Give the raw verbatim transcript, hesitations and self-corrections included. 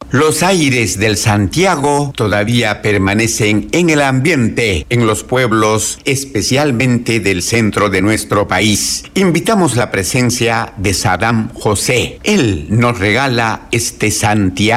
Los aires del Santiago todavía permanecen en el ambiente en los pueblos, especialmente del centro de nuestro país. Invitamos la presencia de Saddam José. Él nos regala este Santiago